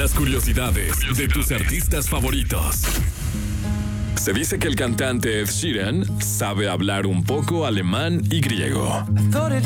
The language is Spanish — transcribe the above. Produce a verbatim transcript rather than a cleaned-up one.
Las curiosidades de tus artistas favoritos. Se dice que el cantante Ed Sheeran sabe hablar un poco alemán y griego.